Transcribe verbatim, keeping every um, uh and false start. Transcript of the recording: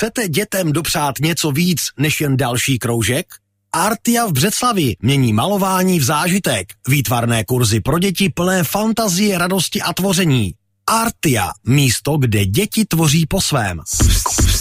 Chcete dětem dopřát něco víc než jen další kroužek? Artia v Břeclavi mění malování v zážitek. Výtvarné kurzy pro děti plné fantazie, radosti a tvoření. Artia, místo, kde děti tvoří po svém.